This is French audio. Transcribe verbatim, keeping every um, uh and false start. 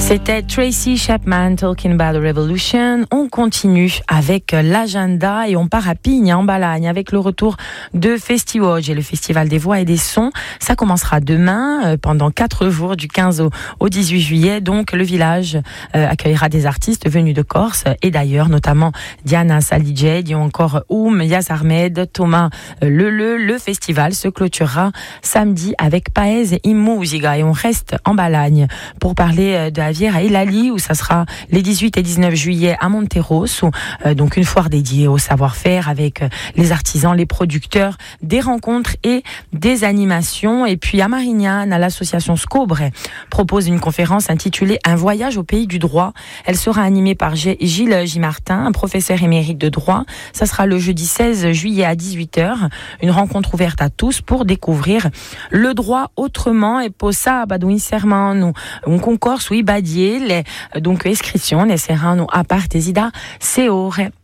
C'était Tracy Chapman, Talking About the Revolution. On continue avec l'agenda et on part à Pigne, en Balagne, avec le retour de Festiwatch et le Festival des Voix et des Sons. Ça commencera demain, euh, pendant quatre jours, du quinze au, au dix-huit juillet. Donc, le village euh, accueillera des artistes venus de Corse et d'ailleurs, notamment Diana Saliged, ou encore Oum, Yas Ahmed, Thomas euh, Leleu. Le festival se clôturera samedi avec Paez et Musiga. Et on reste en Balagne pour parler euh, de la Vière à Ilali, où ça sera les dix-huit et dix-neuf juillet à Monteros, où, euh, donc une foire dédiée au savoir-faire avec euh, les artisans, les producteurs, des rencontres et des animations. Et puis à Marignane, à l'association Scobre propose une conférence intitulée Un voyage au pays du droit. Elle sera animée par G- Gilles J. Martin, un professeur émérite de droit. Ça sera le jeudi seize juillet à dix-huit heures. Une rencontre ouverte à tous pour découvrir le droit autrement. Et pour ça, bah, donc, serment, nous, on concours, oui, badier, les, donc, inscription, les serrans, nous, à part des ida, c'est